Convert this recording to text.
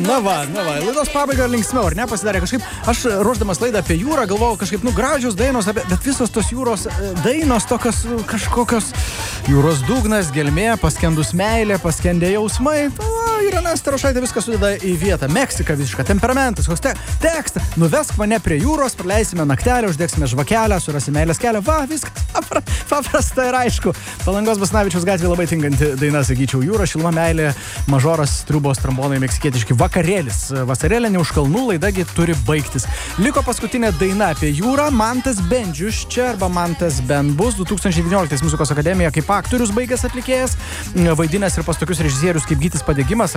Na va, laidos pabaiga linksmiau, ar ne, pasidarė kažkaip, aš ruošdamas laidą apie jūrą galvojau kažkaip, gražios dainos, bet visos tos jūros dainos tokios kažkokios jūros dugnas, gelmė, paskendus meilė, paskendę jausmai, Irena Starošaitė viską sudeda į vietą. Meksika visiška, temperamentas, koks tekstas, nuvesk mane prie jūros, praleisime naktelę, uždegsime žvakelę, surasime meilės kelią, va, viskas paprasta ir aišku. Palangos Basanavičiaus gatvė labai tinkanti daina, sakyčiau, jūra, šiluma, meilė, mažoras, triubos, trombonai, meksikietiški, vakarėlis. Vasarėlė ne už kalnų, laidagi turi baigtis. Liko paskutinė daina apie jūrą, Mantas Bendžius čia, arba Mantas Benbus, 2019 Muzikos akademija kaip aktorius baigęs atlikėjas, vaidinęs ir pas tokius režisierius kaip Gytis Padegimas,